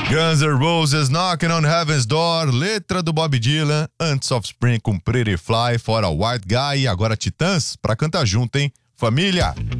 Guns N' Roses, Knocking on Heaven's Door, letra do Bob Dylan, antes Offspring com Pretty Fly, fora White Guy e agora Titãs, pra cantar junto, hein? Família!